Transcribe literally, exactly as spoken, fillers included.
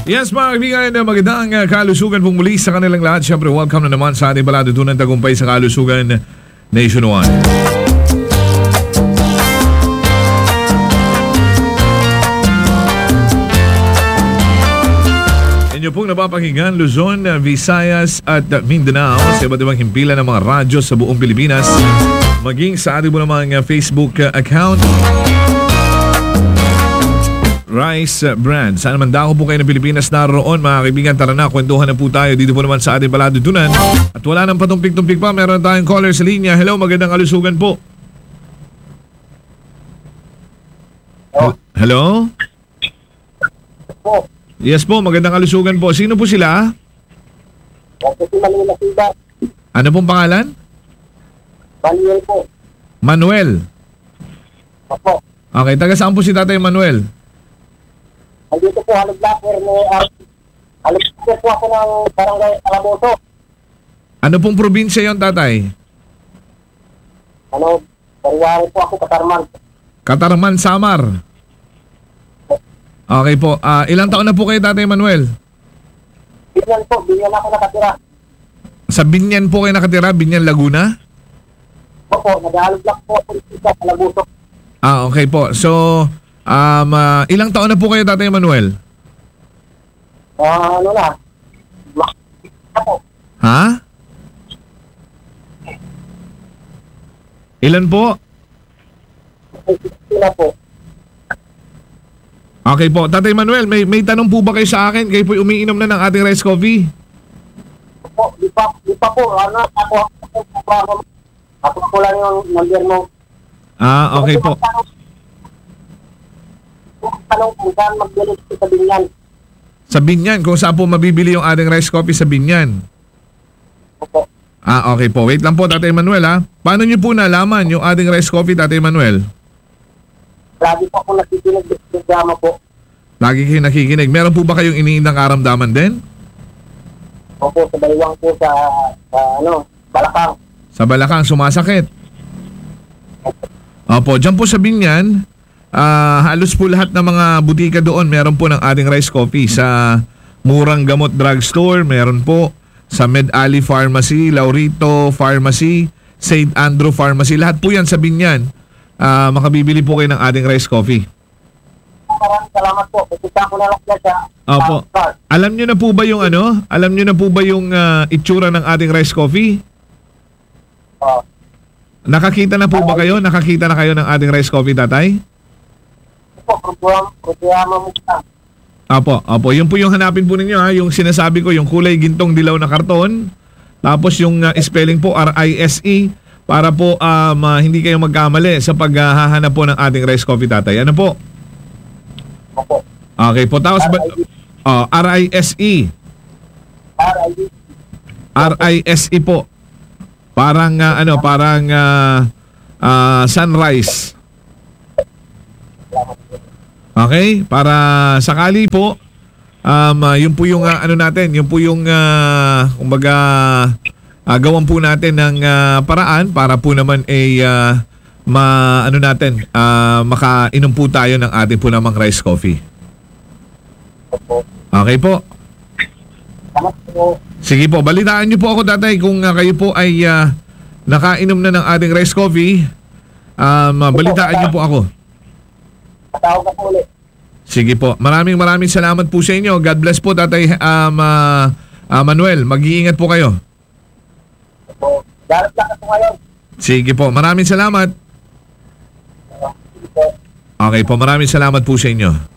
Yes, mga kaibigan, magandang uh, kalusugan pong muli sa kanilang lahat. Siyempre, welcome na naman sa ating palatuntunan tagumpay sa kalusugan nationwide. Inyo pong napapakinggan Luzon, Visayas at Mindanao sa iba't ibang himpilan ng mga radyo sa buong Pilipinas, maging sa ating po namang Facebook account Rice Brand. Saan man dako po kayo ng Pilipinas naroon, mga kaibigan, tara na, kwentuhan na po tayo dito po naman sa ating palatuntunan. At wala nang patumpik-tumpik pa, meron tayong caller sa linya. Hello, magandang kalusugan po. Oh. Hello? Po. Yes po, magandang kalusugan po. Sino po sila? Ako si Manuel Asiba. Ano pong pangalan? Manuel po. Manuel. Opo. Okay, taga saan po si Tatay Manuel? Andito po, halog-laker ni uh, halog-laker po ako ng barangay Alaboso. Ano pong probinsya yon, Tatay? Ano, pariwari po ako, Katarman. Katarman, Samar. Okay po. Ah, ilang taon na po kayo, Tatay Manuel? Binyan po, binyan ako nakatira. Sa Binyan po kayo nakatira? Binyan, Laguna? Opo, nag-halog-lak po ako sa Alaboso. Ah, okay po. So, um, ah, ilang taon na po kayo, Tatay Manuel? Ah, ano na? Ako. Ha? Ilan po? Sila po. Okay po. Tatay Manuel, may, may tanong po ba kayo sa akin? Kayo po umiinom na ng ating rice coffee? Opo, di pa, di pa po. Ano, ako, ako, ako, ako, ako lang yung number mo. Ah, okay po. Tanong kung saan magbili sa Binyan. Sa Binyan, kung saan po mabibili yung ating rice coffee sa Binyan? Opo. Ah, okay po. Wait lang po, Tatay Manuel, ha? Paano niyo po nalaman yung ating rice coffee, Tatay Manuel? Lagi po ako nakikinig sa programa po. Lagi kayo nakikinig. Meron po ba kayong iniindang karamdaman din? Opo, sa baywang po sa, sa ano, Balakang. Sa balakang, sumasakit? Opo, dyan po sa Binyan, ah, halos po lahat ng mga butika doon meron po ng ating rice coffee. Sa Murang Gamot Drugstore, meron po. Sa Med Ali Pharmacy, Laurito Pharmacy, Saint Andrew Pharmacy, lahat po yan sa Binyan. Ah, makabibili po kayo ng ating rice coffee. Maraming salamat po. Pupunta ko na lang siya sa Opo. sa card. Alam nyo na po ba yung ano? Alam nyo na po ba yung ah, itsura ng ating rice coffee? Oh, Nakakita na po ba kayo? Nakakita na kayo ng ating rice coffee, Tatay? po, programa, programa mo siya. Apo, apo. Yun po yung hanapin po ninyo, ha. Yung sinasabi ko, yung kulay gintong dilaw na karton. Tapos yung uh, spelling po, R I S E. Para po um, uh, hindi kayo magkamali sa paghahanap po ng ating rice coffee, Tatay. Ano po? Opo. Okay po. Tapos ba, uh, R I S E. R I D. R I S E po. Parang uh, ano, parang uh, uh, sunrise. Okay? Para sakali po, um, uh, yun po yung uh, ano natin, yun po yung uh, kumbaga uh, gawan po natin ng uh, paraan para po naman ay uh, ma ano natin, uh, makainom po tayo ng ating po namang rice coffee. Opo. Okay po? Salamat po. Sige po, balitaan niyo po ako, Tatay, kung uh, kayo po ay uh, nakainom na ng ating rice coffee. Um, uh, balitaan niyo po ako. Patawag na po ulit. Sige po. Maraming maraming salamat po sa inyo. God bless po, Tatay um, uh, uh, Manuel. Mag-iingat po kayo. Opo. Darat lang ako ngayon. Sige po. Maraming salamat. Sige po. Okay po. Maraming salamat po sa inyo.